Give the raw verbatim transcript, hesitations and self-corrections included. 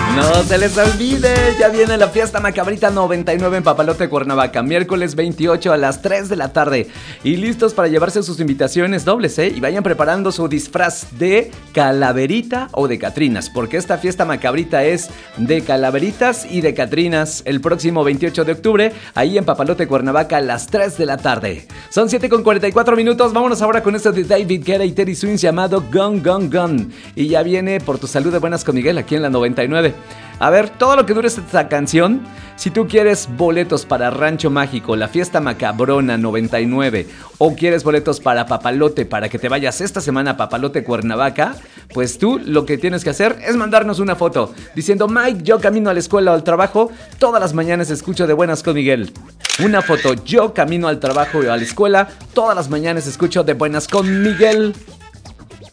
No se les olvide, ya viene la fiesta Macabrita noventa y nueve en Papalote, Cuernavaca, miércoles veintiocho a las tres de la tarde. Y listos para llevarse sus invitaciones dobles, ¿eh? Y vayan preparando su disfraz de calaverita o de catrinas, porque esta fiesta Macabrita es de calaveritas y de catrinas el próximo veintiocho de octubre, ahí en Papalote, Cuernavaca, a las tres de la tarde. Son siete con cuarenta y cuatro minutos, vámonos ahora con esto de David Guetta y Teddy Swims llamado Gun Gun Gun. Y ya viene Por tu salud de buenas con Miguel aquí en la noventa y nueve. A ver, todo lo que dure esta canción, si tú quieres boletos para Rancho Mágico, la fiesta macabrona noventa y nueve, o quieres boletos para Papalote, para que te vayas esta semana a Papalote, Cuernavaca, pues tú lo que tienes que hacer es mandarnos una foto diciendo: Mike, yo camino a la escuela o al trabajo, todas las mañanas escucho De Buenas con Miguel. Una foto: yo camino al trabajo o a la escuela, todas las mañanas escucho De Buenas con Miguel.